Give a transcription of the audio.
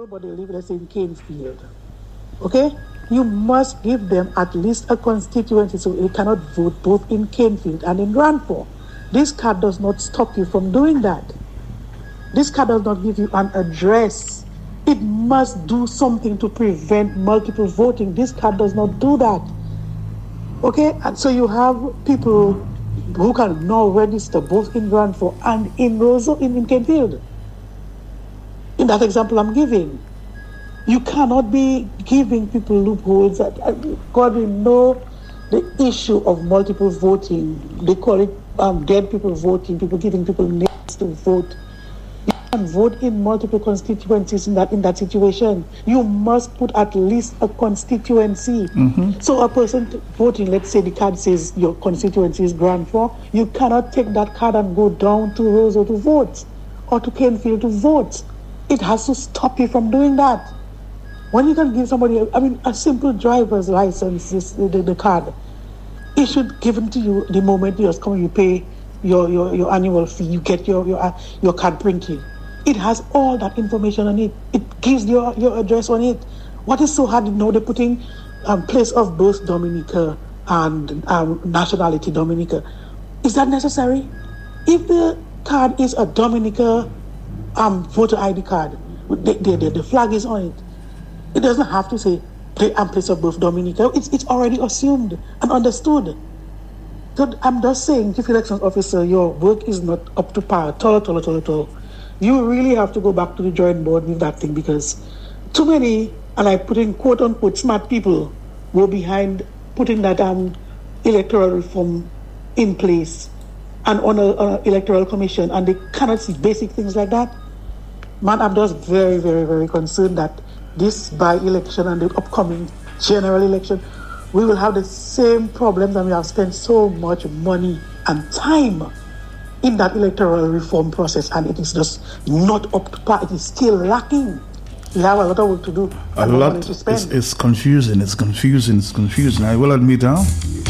Roseau, but they live, let's say, in Canefield. Okay? You must give them at least a constituency so they cannot vote both in Canefield and in Ranford. This card does not stop you from doing that. This card does not give you an address. It must do something to prevent multiple voting. This card does not do that. Okay? And so you have people who can now register both in Ranford and in Roseau, in Canefield. In that example I'm giving. You cannot be giving people loopholes. God, we know the issue of multiple voting. They call it dead people voting, people giving people names to vote. You can vote in multiple constituencies in that situation. You must put at least a constituency. Mm-hmm. So a person voting, let's say the card says your constituency is Ranford, you cannot take that card and go down to Roseau to vote or to Canefield to vote. It has to stop you from doing that. When you can give somebody, a simple driver's license, the card, it should given to you the moment you just come, you pay your annual fee, you get your card printed. It has all that information on it. It gives your address on it. What is so hard to know? They're putting place of birth Dominica and nationality Dominica. Is that necessary? If the card is a Dominica voter ID card, the flag is on it. It doesn't have to say place of birth Dominica. It's already assumed and understood. So I'm just saying, Chief Elections Officer, your work is not up to par at all. You really have to go back to the drawing board with that thing, because too many, and I put in quote unquote smart people, were behind putting that electoral reform in place and on an electoral commission, and they cannot see basic things like that. Man, I'm just very, very, very concerned that this by-election and the upcoming general election, we will have the same problems, and we have spent so much money and time in that electoral reform process, and it is just not up to par. It is still lacking. We have a lot of work to do. A lot. It's confusing. I will admit,